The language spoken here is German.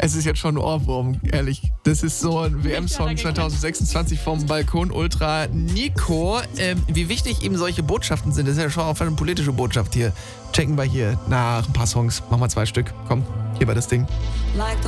Es ist jetzt schon ein Ohrwurm, ehrlich. Das ist so ein WM-Song 2026 vom Balkon Ultra. Nico, wie wichtig ihm solche Botschaften sind, das ist ja schon auch eine politische Botschaft hier. Checken wir hier nach ein paar Songs. Machen wir 2 Stück. Komm, hier war das Ding.